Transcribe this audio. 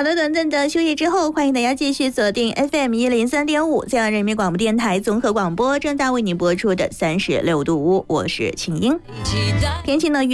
的，短暂的休息之后，欢迎大家继续锁定 FM103.5，中央人民广播电台综合广播正在为您播出的36度5，我是晴英。天气呢